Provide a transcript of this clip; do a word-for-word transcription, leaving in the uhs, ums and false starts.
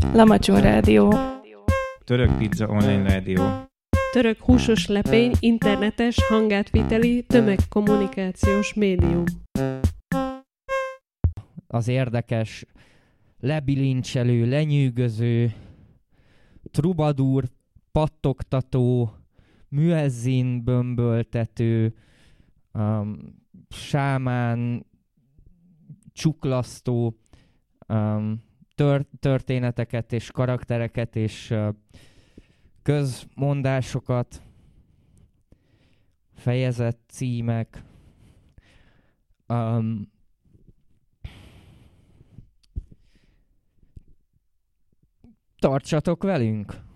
Lamacsó Rádió. Török Pizza Online Rádió. Török húsos lepény internetes hangátviteli tömegkommunikációs médium. Az érdekes, lebilincselő, lenyűgöző, trubadúr, pattogtató, müezzin bömböltető, um, sámán, csuklasztó um, tör- történeteket és karaktereket és uh, közmondásokat, fejezet címek, um, tartsatok velünk!